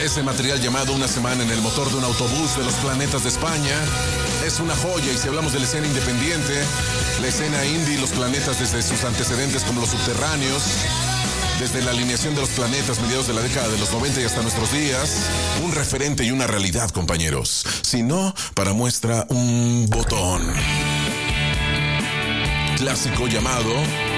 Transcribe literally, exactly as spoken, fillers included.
Ese material llamado Una semana en el motor de un autobús de los planetas de España es una joya, y si hablamos de la escena independiente, la escena indie, los planetas desde sus antecedentes como los subterráneos, desde la alineación de los planetas mediados de la década de los noventa y hasta nuestros días, un referente y una realidad, compañeros. Si no, para muestra un botón clásico llamado